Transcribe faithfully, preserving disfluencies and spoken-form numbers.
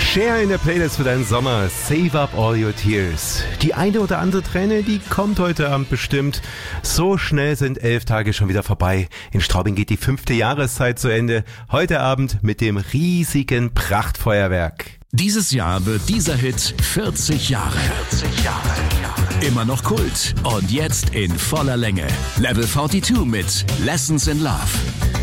Cher in der Playlist für deinen Sommer. Save up all your tears. Die eine oder andere Träne, die kommt heute Abend bestimmt. So schnell sind elf Tage schon wieder vorbei. In Straubing geht die fünfte Jahreszeit zu Ende. Heute Abend mit dem riesigen Prachtfeuerwerk. Dieses Jahr wird dieser Hit vierzig Jahre. vierzig Jahre. Immer noch Kult und jetzt in voller Länge. Level zweiundvierzig mit Lessons in Love.